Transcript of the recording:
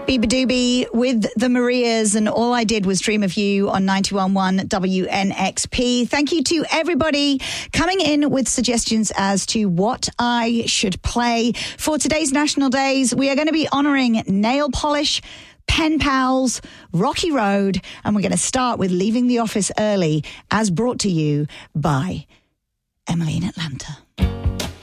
Bieber Doobie with the Marias, and all I did was dream of you on 91.1 WNXP. Thank you to everybody coming in with suggestions as to what I should play for today's National Days. We are going to be honouring Nail Polish, Pen Pals, Rocky Road, and we're going to start with Leaving the Office Early, as brought to you by Emily in Atlanta.